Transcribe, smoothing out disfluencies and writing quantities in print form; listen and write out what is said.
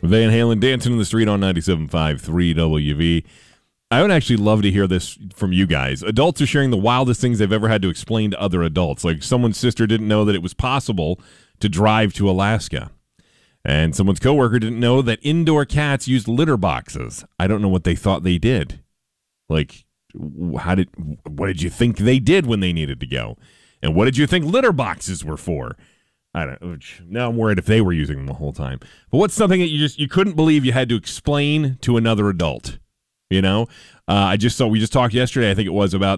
Van Halen dancing in the street on 97.5 3WV. I would actually love to hear this from you guys. Adults are sharing the wildest things they've ever had to explain to other adults. Like someone's sister didn't know that it was possible to drive to Alaska. And someone's coworker didn't know that indoor cats used litter boxes. I don't know what they thought they did. Like, what did you think they did when they needed to go? And what did you think litter boxes were for? I don't know. Now I'm worried if they were using them the whole time. But what's something that you couldn't believe you had to explain to another adult? You know, we just talked yesterday, I think it was, about